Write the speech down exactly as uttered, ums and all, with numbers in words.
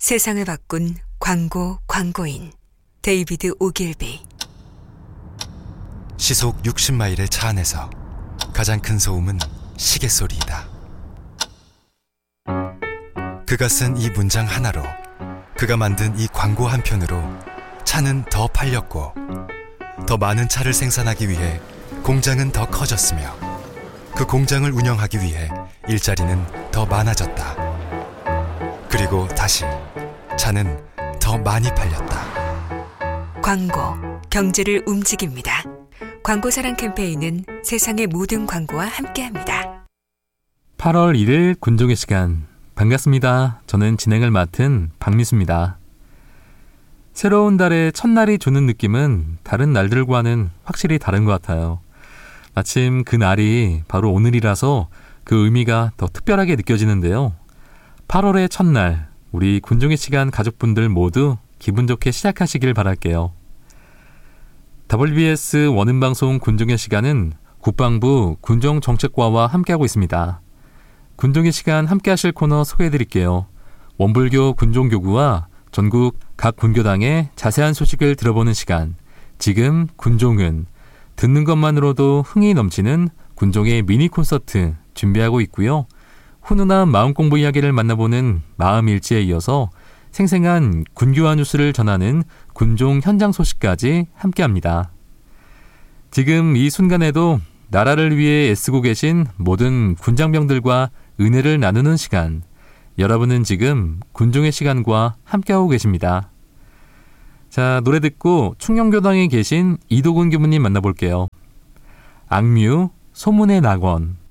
세상을 바꾼 광고 광고인 데이비드 오길비. 시속 육십 마일의 차 안에서 가장 큰 소음은 시계 소리이다. 그가 쓴 이 문장 하나로, 그가 만든 이 광고 한 편으로 차는 더 팔렸고, 더 많은 차를 생산하기 위해 공장은 더 커졌으며, 그 공장을 운영하기 위해 일자리는 더 많아졌다. 그리고 다시 차는 더 많이 팔렸다. 광고, 경제를 움직입니다. 광고사랑 캠페인은 세상의 모든 광고와 함께합니다. 팔월 일일 군종의 시간, 반갑습니다. 저는 진행을 맡은 박미수입니다. 새로운 달의 첫날이 주는 느낌은 다른 날들과는 확실히 다른 것 같아요. 마침 그 날이 바로 오늘이라서 그 의미가 더 특별하게 느껴지는데요. 팔월의 첫날, 우리 군종의 시간 가족분들 모두 기분 좋게 시작하시길 바랄게요. 더블유비에스 원음방송 군종의 시간은 국방부 군종정책과와 함께하고 있습니다. 군종의 시간 함께하실 코너 소개해드릴게요. 원불교 군종교구와 전국 각 군교당의 자세한 소식을 들어보는 시간, 지금 군종은 듣는 것만으로도 흥이 넘치는 군종의 미니 콘서트 준비하고 있고요. 훈훈한 마음공부 이야기를 만나보는 마음일지에 이어서 생생한 군교화 뉴스를 전하는 군종 현장 소식까지 함께합니다. 지금 이 순간에도 나라를 위해 애쓰고 계신 모든 군장병들과 은혜를 나누는 시간, 여러분은 지금 군종의 시간과 함께하고 계십니다. 자, 노래 듣고 충녕교당에 계신 이도근 교무님 만나볼게요. 악뮤, 소문의 낙원.